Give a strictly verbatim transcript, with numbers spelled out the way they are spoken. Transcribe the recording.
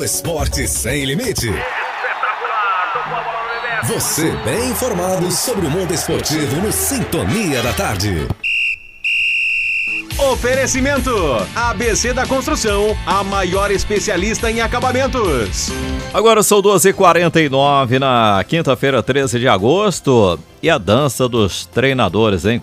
O esporte sem limite. Você bem informado sobre o mundo esportivo no Sintonia da Tarde. Oferecimento A B C da Construção, a maior especialista em acabamentos. Agora são doze e quarenta e nove na quinta-feira, treze de agosto. E a dança dos treinadores, hein?